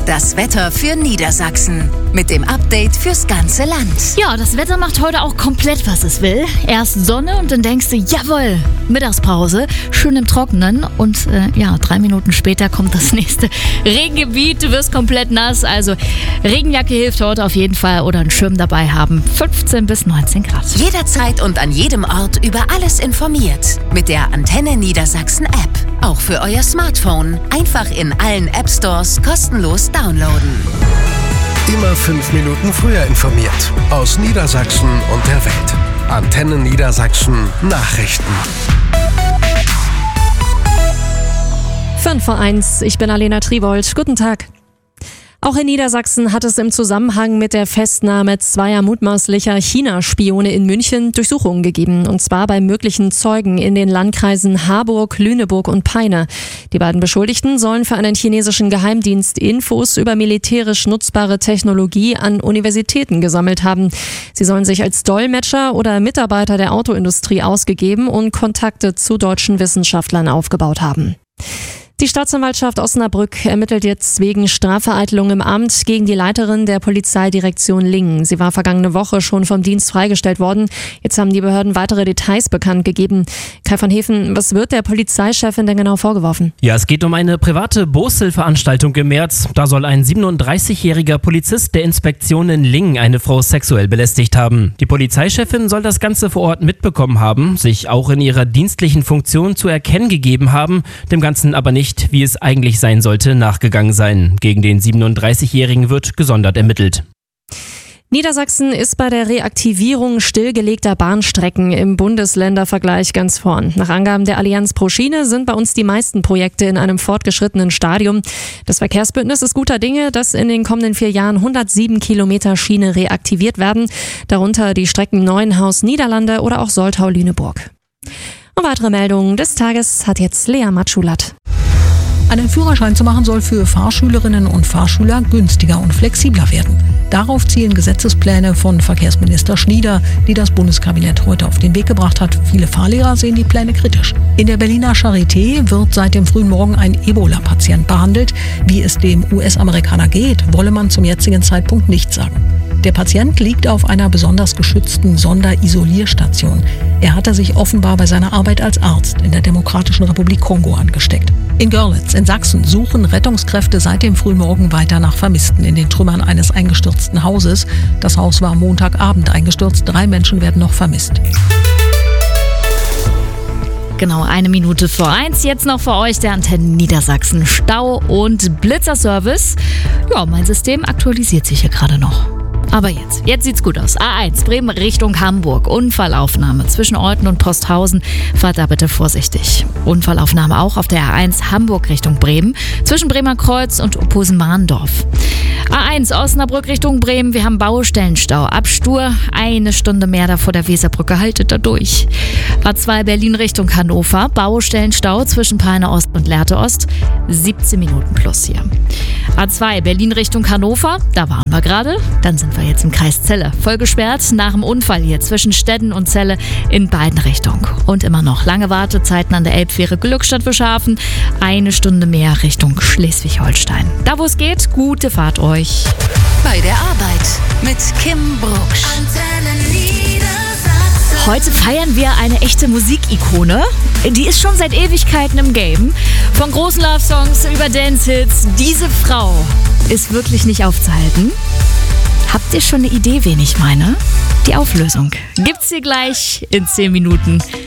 Das Wetter für Niedersachsen mit dem Update fürs ganze Land. Ja, das Wetter macht heute auch komplett, was es will. Erst Sonne und dann denkst du, jawohl, Mittagspause, schön im Trockenen. Und 3 Minuten später kommt das nächste Regengebiet. Du wirst komplett nass, also Regenjacke hilft heute auf jeden Fall oder einen Schirm dabei haben. 15 bis 19 Grad. Jederzeit und an jedem Ort über alles informiert. Mit der Antenne Niedersachsen App. Auch für euer Smartphone. Einfach in allen App Stores kostenlos downloaden. Immer 5 Minuten früher informiert. Aus Niedersachsen und der Welt. Antenne Niedersachsen Nachrichten. 5:01, ich bin Alena Tribold. Guten Tag. Auch in Niedersachsen hat es im Zusammenhang mit der Festnahme zweier mutmaßlicher China-Spione in München Durchsuchungen gegeben. Und zwar bei möglichen Zeugen in den Landkreisen Harburg, Lüneburg und Peine. Die beiden Beschuldigten sollen für einen chinesischen Geheimdienst Infos über militärisch nutzbare Technologie an Universitäten gesammelt haben. Sie sollen sich als Dolmetscher oder Mitarbeiter der Autoindustrie ausgegeben und Kontakte zu deutschen Wissenschaftlern aufgebaut haben. Die Staatsanwaltschaft Osnabrück ermittelt jetzt wegen Strafvereitelung im Amt gegen die Leiterin der Polizeidirektion Lingen. Sie war vergangene Woche schon vom Dienst freigestellt worden. Jetzt haben die Behörden weitere Details bekannt gegeben. Kai von Hefen, was wird der Polizeichefin denn genau vorgeworfen? Ja, es geht um eine private Boshilfveranstaltung im März. Da soll ein 37-jähriger Polizist der Inspektion in Lingen eine Frau sexuell belästigt haben. Die Polizeichefin soll das Ganze vor Ort mitbekommen haben, sich auch in ihrer dienstlichen Funktion zu erkennen gegeben haben, dem Ganzen aber nicht, wie es eigentlich sein sollte, nachgegangen sein. Gegen den 37-Jährigen wird gesondert ermittelt. Niedersachsen ist bei der Reaktivierung stillgelegter Bahnstrecken im Bundesländervergleich ganz vorn. Nach Angaben der Allianz pro Schiene sind bei uns die meisten Projekte in einem fortgeschrittenen Stadium. Das Verkehrsbündnis ist guter Dinge, dass in den kommenden 4 Jahren 107 Kilometer Schiene reaktiviert werden, darunter die Strecken Neuenhaus-Niederlande oder auch Soltau-Lüneburg. Und weitere Meldungen des Tages hat jetzt Lea Matschulat. Einen Führerschein zu machen soll für Fahrschülerinnen und Fahrschüler günstiger und flexibler werden. Darauf zielen Gesetzespläne von Verkehrsminister Schnieder, die das Bundeskabinett heute auf den Weg gebracht hat. Viele Fahrlehrer sehen die Pläne kritisch. In der Berliner Charité wird seit dem frühen Morgen ein Ebola-Patient behandelt. Wie es dem US-Amerikaner geht, wolle man zum jetzigen Zeitpunkt nicht sagen. Der Patient liegt auf einer besonders geschützten Sonderisolierstation. Er hatte sich offenbar bei seiner Arbeit als Arzt in der Demokratischen Republik Kongo angesteckt. In Görlitz in Sachsen suchen Rettungskräfte seit dem frühen Morgen weiter nach Vermissten in den Trümmern eines eingestürzten Hauses. Das Haus war Montagabend eingestürzt. 3 Menschen werden noch vermisst. Genau, 1:01. Jetzt noch für euch der Antenne Niedersachsen Stau- und Blitzerservice. Ja, mein System aktualisiert sich hier gerade noch. Aber jetzt sieht's gut aus. A1, Bremen Richtung Hamburg. Unfallaufnahme zwischen Olten und Posthausen. Fahrt da bitte vorsichtig. Unfallaufnahme auch auf der A1 Hamburg Richtung Bremen. Zwischen Bremer Kreuz und Opposen-Mahndorf. A1 Osnabrück Richtung Bremen. Wir haben Baustellenstau. Ab Stur 1 Stunde mehr da vor der Weserbrücke. Haltet da durch. A2 Berlin Richtung Hannover. Baustellenstau zwischen Peine Ost und Lehrte Ost. 17 Minuten plus hier. A2 Berlin Richtung Hannover. Da waren wir gerade. Dann sind wir jetzt im Kreis Celle. Voll gesperrt nach dem Unfall hier zwischen Stedden und Celle in beiden Richtungen. Und immer noch lange Wartezeiten an der Elbfähre Glückstadt-Fischhafen. 1 Stunde mehr Richtung Schleswig-Holstein. Da wo es geht, gute Fahrt euch. Bei der Arbeit mit Kim Brucksch. Heute feiern wir eine echte Musikikone. Die ist schon seit Ewigkeiten im Game. Von großen Love-Songs über Dance-Hits. Diese Frau ist wirklich nicht aufzuhalten. Habt ihr schon eine Idee, wen ich meine? Die Auflösung gibt's hier gleich in 10 Minuten.